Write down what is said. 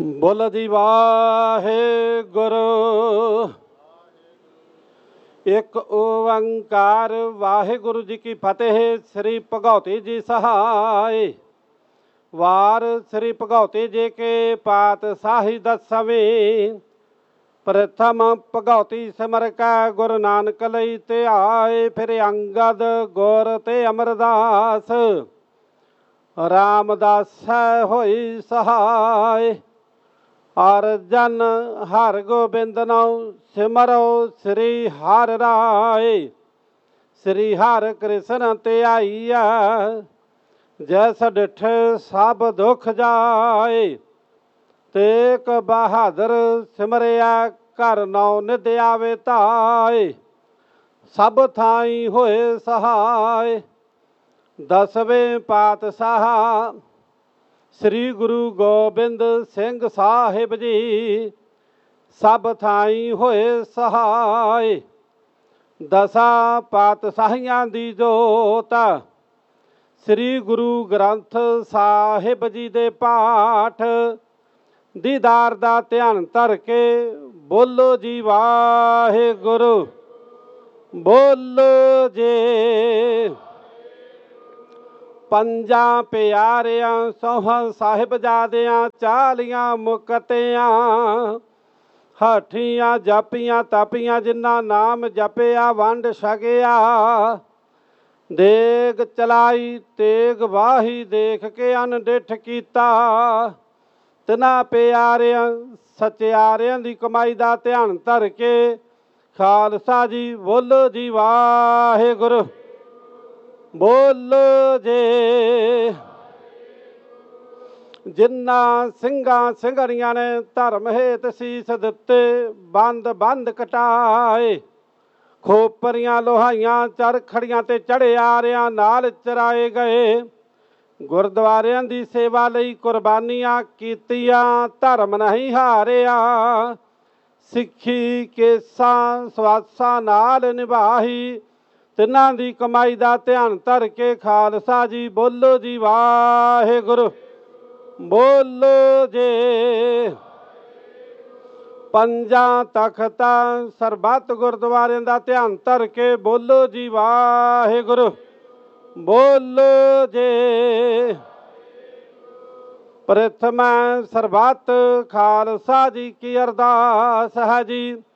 ਬੋਲ ਜੀ ਵਾਹਿਗੁਰੂ। ਇੱਕ ਓੰਕਾਰ ਵਾਹਿਗੁਰੂ ਜੀ ਕੀ ਫਤਿਹ। ਸ੍ਰੀ ਭਗਉਤੀ ਜੀ ਸਹਾਇ। ਵਾਰ ਸ੍ਰੀ ਭਗਉਤੀ ਜੀ ਕੇ ਪਾਤਸ਼ਾਹੀ ਦਸਵੇਂ। ਪ੍ਰਥਮ ਭਗਉਤੀ ਸਿਮਰ ਕੈ ਗੁਰੂ ਨਾਨਕ ਲਈ ਧਿਆਏ। ਫਿਰ ਅੰਗਦ ਗੁਰ ਤੇ ਅਮਰਦਾਸ ਰਾਮਦਾਸ ਹੋਈ ਸਹਾਇ। ਅਰਜਨ ਹਰਿ ਗੋਬਿੰਦ ਨਾਉ ਸਿਮਰੋ ਸ੍ਰੀ ਹਰਿ ਰਾਏ। ਸ੍ਰੀ ਹਰਿ ਕ੍ਰਿਸ਼ਨ ਧਿਆਈਆ ਜੈਸ ਡਿਠੇ ਸਭ ਦੁਖ ਜਾਏ। ਤੇਗ ਬਹਾਦਰ ਸਿਮਰਿਆ ਘਰ ਨੌ ਨਿਧ ਆਵੇ ਧਾਏ। ਸਭ ਥਾਈ ਹੋਏ ਸਹਾਇ। ਦਸਵੇਂ ਪਾਤਸ਼ਾਹ ਸ੍ਰੀ ਗੁਰੂ ਗੋਬਿੰਦ ਸਿੰਘ ਸਾਹਿਬ ਜੀ ਸਭ ਥਾਈ ਹੋਏ ਸਹਾਇ। ਦਸਾਂ ਪਾਤਸ਼ਾਹੀਆਂ ਦੀ ਜੋਤ ਸ੍ਰੀ ਗੁਰੂ ਗ੍ਰੰਥ ਸਾਹਿਬ ਜੀ ਦੇ ਪਾਠ ਦੀਦਾਰ ਦਾ ਧਿਆਨ ਧਰ ਕੇ ਬੋਲੋ ਜੀ ਵਾਹਿਗੁਰੂ। ਬੋਲੋ ਜੇ ਪੰਜਾਂ ਪਿਆਰਿਆਂ ਸੋਹਾਂ ਸਾਹਿਬਜ਼ਾਦਿਆਂ ਚਾਲੀਆਂ ਮੁਕਤਿਆਂ ਹਾਠੀਆਂ ਜਾਪੀਆਂ ਤਾਪੀਆਂ ਜਿਨ੍ਹਾਂ ਨਾਮ ਜਪਿਆ ਵੰਡ ਛਕਿਆ। ਦੇਗ ਚਲਾਈ ਤੇਗ ਵਾਹੀ ਦੇਖ ਕੇ ਅਨਡਿਠ ਕੀਤਾ। ਤਿਨਾਂ ਪਿਆਰਿਆਂ ਸਚਿਆਰਿਆਂ ਦੀ ਕਮਾਈ ਦਾ ਧਿਆਨ ਧਰ ਕੇ ਖਾਲਸਾ ਜੀ ਬੋਲੋ ਜੀ ਵਾਹਿਗੁਰੂ। ਬੋਲੋ ਜੇ ਜਿਨ੍ਹਾਂ ਸਿੰਘਾਂ ਸਿੰਘਣੀਆਂ ਨੇ ਧਰਮ ਹੇਤ ਸੀਸ ਦਿੱਤੇ ਬੰਦ ਬੰਦ ਕਟਾਏ। ਖੋਪਰੀਆਂ ਲੋਹਾਈਆਂ ਚਰਖੜੀਆਂ ਤੇ ਚੜਿਆਰਿਆਂ ਨਾਲ ਚਰਾਏ ਗਏ। ਗੁਰਦੁਆਰਿਆਂ ਦੀ ਸੇਵਾ ਲਈ ਕੁਰਬਾਨੀਆਂ ਕੀਤੀਆਂ ਧਰਮ ਨਹੀਂ ਹਾਰਿਆ। ਸਿੱਖੀ ਕੇਸਾਂ ਸਵਾਸਾਂ ਨਾਲ ਨਿਭਾਈ। ਤਿੰਨਾਂ ਦੀ ਕਮਾਈ ਦਾ ਧਿਆਨ ਧਰ ਕੇ ਖਾਲਸਾ ਜੀ ਬੋਲੋ ਜੀ ਵਾਹਿਗੁਰੂ। ਬੋਲੋ ਜੇ ਪੰਜਾਂ ਤਖਤਾਂ ਸਰਬੱਤ ਗੁਰਦੁਆਰਿਆਂ ਦਾ ਧਿਆਨ ਧਰ ਕੇ ਬੋਲੋ ਜੀ ਵਾਹਿਗੁਰੂ। ਬੋਲੋ ਜੇ ਪ੍ਰਥਮ ਸਰਬੱਤ ਖਾਲਸਾ ਜੀ ਕੀ ਅਰਦਾਸ ਹੈ ਜੀ।